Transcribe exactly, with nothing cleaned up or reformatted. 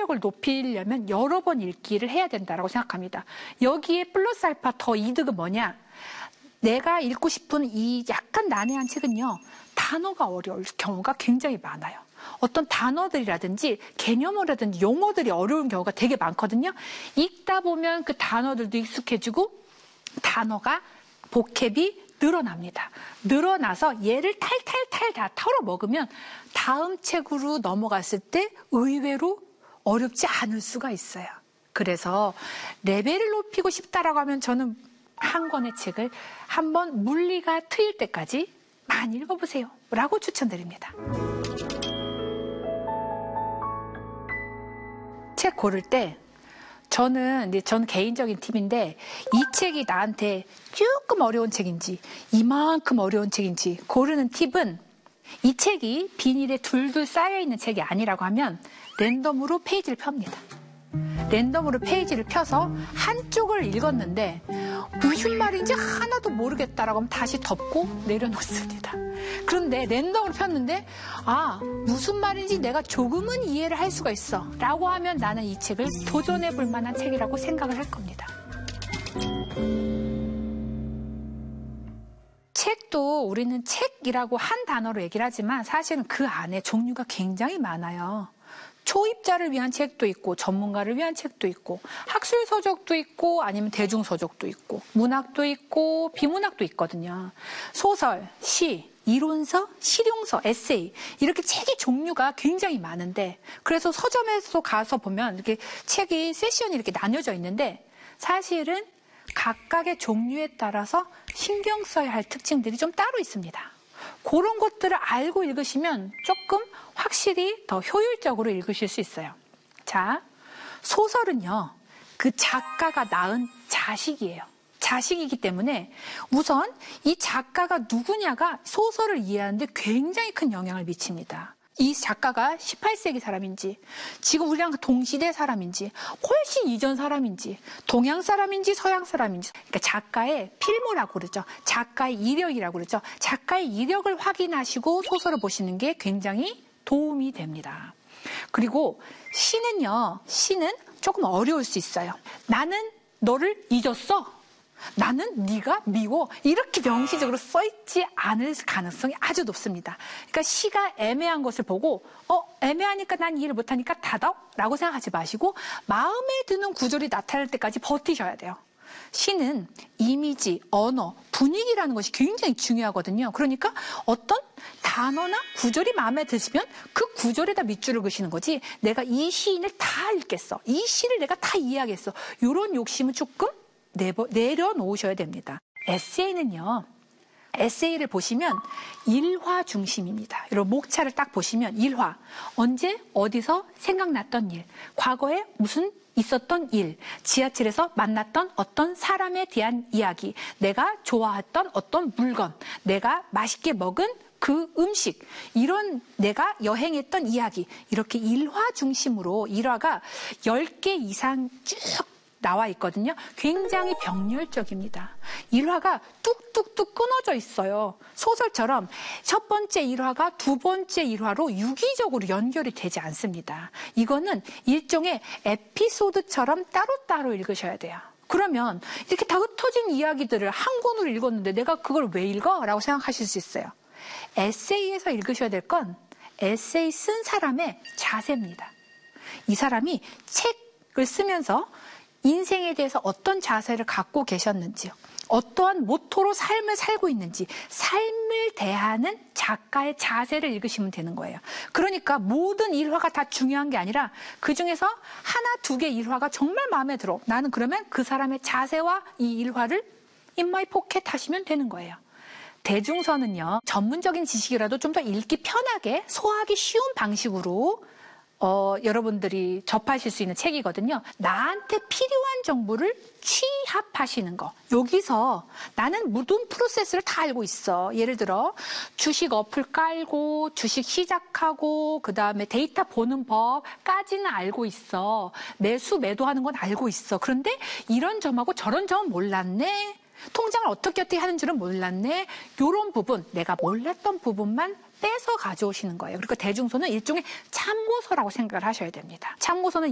기억력을 높이려면 여러 번 읽기를 해야 된다고 생각합니다. 여기에 플러스 알파 더 이득은 뭐냐? 내가 읽고 싶은 이 약간 난해한 책은요, 단어가 어려울 경우가 굉장히 많아요. 어떤 단어들이라든지 개념어라든지 용어들이 어려운 경우가 되게 많거든요. 읽다 보면 그 단어들도 익숙해지고 단어가 보캡이 늘어납니다. 늘어나서 얘를 탈탈탈 다 털어먹으면 다음 책으로 넘어갔을 때 의외로 어렵지 않을 수가 있어요. 그래서 레벨을 높이고 싶다라고 하면 저는 한 권의 책을 한번 물리가 트일 때까지 많이 읽어보세요 라고 추천드립니다. 책 고를 때 저는 이제 전 개인적인 팁인데 이 책이 나한테 조금 어려운 책인지 이만큼 어려운 책인지 고르는 팁은 이 책이 비닐에 둘둘 쌓여있는 책이 아니라고 하면 랜덤으로 페이지를 펴니다. 랜덤으로 페이지를 펴서 한쪽을 읽었는데 무슨 말인지 하나도 모르겠다라고 하면 다시 덮고 내려놓습니다. 그런데 랜덤으로 폈는데 아, 무슨 말인지 내가 조금은 이해를 할 수가 있어 라고 하면 나는 이 책을 도전해 볼 만한 책이라고 생각을 할 겁니다. 책도 우리는 책이라고 한 단어로 얘기를 하지만 사실은 그 안에 종류가 굉장히 많아요. 초입자를 위한 책도 있고 전문가를 위한 책도 있고 학술 서적도 있고 아니면 대중 서적도 있고 문학도 있고 비문학도 있거든요. 소설, 시, 이론서, 실용서, 에세이 이렇게 책의 종류가 굉장히 많은데 그래서 서점에서 가서 보면 이렇게 책이 세션이 이렇게 나뉘어져 있는데 사실은 각각의 종류에 따라서 신경 써야 할 특징들이 좀 따로 있습니다. 그런 것들을 알고 읽으시면 조금 확실히 더 효율적으로 읽으실 수 있어요. 자, 소설은요, 그 작가가 낳은 자식이에요. 자식이기 때문에 우선 이 작가가 누구냐가 소설을 이해하는데 굉장히 큰 영향을 미칩니다. 이 작가가 십팔 세기 사람인지 지금 우리랑 동시대 사람인지 훨씬 이전 사람인지 동양 사람인지 서양 사람인지 그러니까 작가의 필모라고 그러죠. 작가의 이력이라고 그러죠. 작가의 이력을 확인하시고 소설을 보시는 게 굉장히 도움이 됩니다. 그리고 시는요. 시는 조금 어려울 수 있어요. 나는 너를 잊었어. 나는 네가 미워 이렇게 명시적으로 써있지 않을 가능성이 아주 높습니다. 그러니까 시가 애매한 것을 보고 어 애매하니까 난 이해를 못하니까 닫아 라고 생각하지 마시고 마음에 드는 구절이 나타날 때까지 버티셔야 돼요. 시는 이미지, 언어, 분위기라는 것이 굉장히 중요하거든요. 그러니까 어떤 단어나 구절이 마음에 드시면 그 구절에다 밑줄을 그시는 거지 내가 이 시인을 다 읽겠어. 이 시를 내가 다 이해하겠어. 이런 욕심은 조금 내버, 내려놓으셔야 됩니다. 에세이는요. 에세이를 보시면 일화 중심입니다. 이런 목차를 딱 보시면 일화. 언제 어디서 생각났던 일. 과거에 무슨 있었던 일. 지하철에서 만났던 어떤 사람에 대한 이야기. 내가 좋아했던 어떤 물건. 내가 맛있게 먹은 그 음식. 이런 내가 여행했던 이야기. 이렇게 일화 중심으로 일화가 열 개 이상 쭉 나와 있거든요. 굉장히 병렬적입니다. 일화가 뚝뚝뚝 끊어져 있어요. 소설처럼 첫 번째 일화가 두 번째 일화로 유기적으로 연결이 되지 않습니다. 이거는 일종의 에피소드처럼 따로따로 읽으셔야 돼요. 그러면 이렇게 다 흩어진 이야기들을 한 권으로 읽었는데 내가 그걸 왜 읽어? 라고 생각하실 수 있어요. 에세이에서 읽으셔야 될 건 에세이 쓴 사람의 자세입니다. 이 사람이 책을 쓰면서 인생에 대해서 어떤 자세를 갖고 계셨는지요. 어떠한 모토로 삶을 살고 있는지 삶을 대하는 작가의 자세를 읽으시면 되는 거예요. 그러니까 모든 일화가 다 중요한 게 아니라 그중에서 하나, 두 개 일화가 정말 마음에 들어. 나는 그러면 그 사람의 자세와 이 일화를 in my pocket 하시면 되는 거예요. 대중서는요. 전문적인 지식이라도 좀 더 읽기 편하게 소화하기 쉬운 방식으로 어, 여러분들이 접하실 수 있는 책이거든요. 나한테 필요한 정보를 취합하시는 거. 여기서 나는 모든 프로세스를 다 알고 있어. 예를 들어 주식 어플 깔고 주식 시작하고 그 다음에 데이터 보는 법까지는 알고 있어. 매수 매도하는 건 알고 있어. 그런데 이런 점하고 저런 점은 몰랐네. 통장을 어떻게 어떻게 하는 줄은 몰랐네. 이런 부분, 내가 몰랐던 부분만 빼서 가져오시는 거예요. 그러니까 대중서는 일종의 참고서라고 생각을 하셔야 됩니다. 참고서는